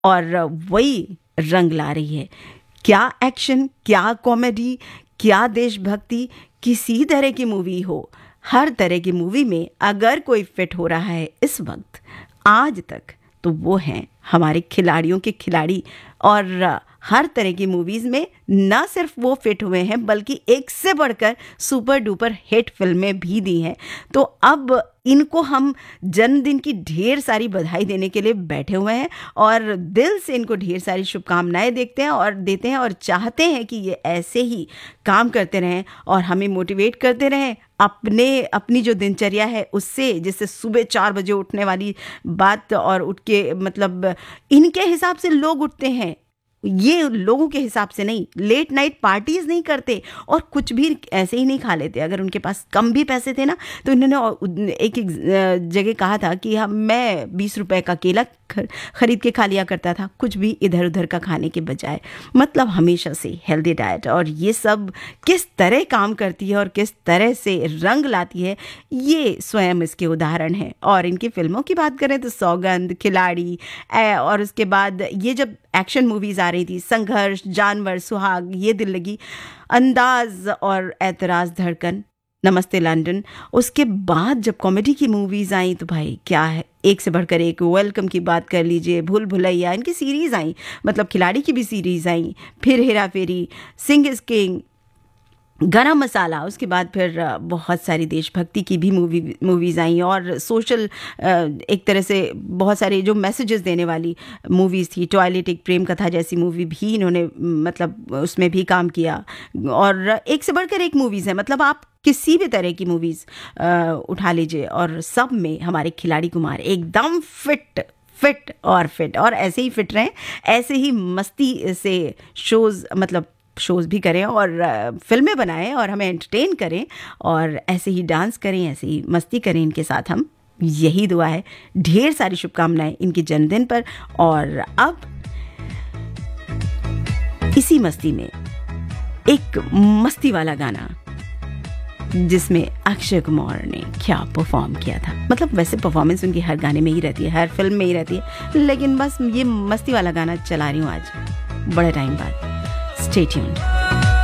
और वही रंग ला रही है। क्या एक्शन, क्या कॉमेडी, क्या देशभक्ति, किसी तरह की मूवी हो, हर तरह की मूवी में अगर कोई फिट हो रहा है इस वक्त आज तक, तो वो हैं हमारे खिलाड़ियों के खिलाड़ी। और हर तरह की मूवीज़ में न सिर्फ वो फिट हुए हैं बल्कि एक से बढ़कर सुपर डुपर हिट फिल्में भी दी हैं। तो अब इनको हम जन्मदिन की ढेर सारी बधाई देने के लिए बैठे हुए हैं और दिल से इनको ढेर सारी शुभकामनाएं देते हैं और चाहते हैं कि ये ऐसे ही काम करते रहें और हमें मोटिवेट करते रहें अपनी जो दिनचर्या है उससे, जिससे सुबह 4 बजे उठने वाली बात और उठ के मतलब इनके हिसाब से लोग उठते हैं, ये लोगों के हिसाब से नहीं, लेट नाइट पार्टीज नहीं करते और कुछ भी ऐसे ही नहीं खा लेते। अगर उनके पास कम भी पैसे थे ना तो इन्होंने एक जगह कहा था कि मैं 20 रुपए का केला खरीद के खा लिया करता था, कुछ भी इधर उधर का खाने के बजाय। मतलब हमेशा से हेल्दी डाइट, और ये सब किस तरह काम करती है और किस तरह से रंग लाती है, ये स्वयं इसके उदाहरण हैं। और इनकी फिल्मों की बात करें तो सौगंध, खिलाड़ी, और उसके बाद ये जब एक्शन मूवीज आ रही थी, संघर्ष, जानवर, सुहाग, ये दिल लगी, अंदाज और ऐतराज, धड़कन, नमस्ते लंदन, उसके बाद जब कॉमेडी की मूवीज आई तो भाई क्या है, एक से बढ़कर एक। वेलकम की बात कर लीजिए, भूल भुलैया, इनकी सीरीज आई, मतलब खिलाड़ी की भी सीरीज आई, फिर हेरा फेरी, सिंह इज किंग, गरम मसाला, उसके बाद फिर बहुत सारी देशभक्ति की भी मूवीज़ आई और सोशल एक तरह से बहुत सारे जो मैसेजेस देने वाली मूवीज़ थी। टॉयलेट एक प्रेम कथा जैसी मूवी भी इन्होंने मतलब उसमें भी काम किया और एक से बढ़कर एक मूवीज़ है। मतलब आप किसी भी तरह की मूवीज़ उठा लीजिए और सब में हमारे खिलाड़ी कुमार एकदम फिट और ऐसे ही फिट रहें, ऐसे ही मस्ती से शोज़ भी करें और फिल्में बनाएं और हमें एंटरटेन करें और ऐसे ही डांस करें, ऐसे ही मस्ती करें इनके साथ। हम यही दुआ है, ढेर सारी शुभकामनाएं इनके जन्मदिन पर। और अब इसी मस्ती में एक मस्ती वाला गाना जिसमें अक्षय कुमार ने क्या परफॉर्म किया था। मतलब वैसे परफॉर्मेंस उनकी हर गाने में ही रहती है, हर फिल्म में ही रहती है, लेकिन बस ये मस्ती वाला गाना चला रही हूँ आज बड़े टाइम बाद। Stay tuned.